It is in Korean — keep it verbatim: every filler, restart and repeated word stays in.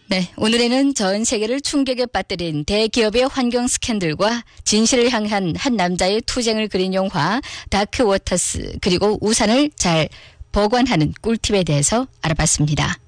네, 오늘에는 전 세계를 충격에 빠뜨린 대기업의 환경 스캔들과 진실을 향한 한 남자의 투쟁을 그린 영화 다크 워터스 그리고 우산을 잘 보관하는 꿀팁에 대해서 알아봤습니다.